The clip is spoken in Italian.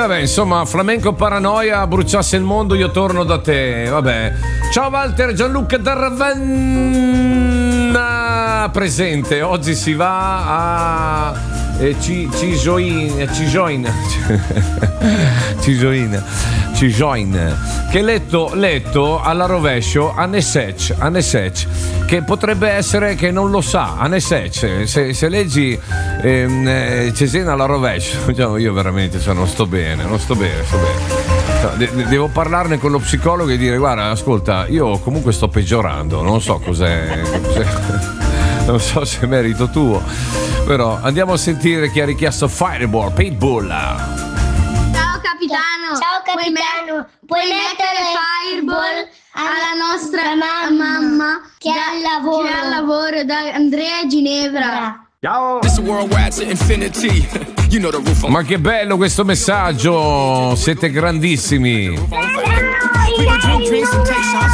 vabbè, insomma, flamenco paranoia, bruciasse il mondo, io torno da te. Vabbè. Ciao Walter, Gianluca da Ravenna presente. Oggi si va a Cijoin che letto alla rovescio Anesec, che potrebbe essere che non lo sa. Anesec, se leggi Cesena alla rovescio, diciamo, io veramente non sto bene. Devo parlarne con lo psicologo e dire: guarda, ascolta, io comunque sto peggiorando, non so cos'è. Non so se è merito tuo, però andiamo a sentire chi ha richiesto Fireball, Pitbull. Ciao capitano. Puoi mettere Fireball alla nostra mamma che è al lavoro da Andrea Ginevra. Ciao. Ma che bello questo messaggio, siete grandissimi.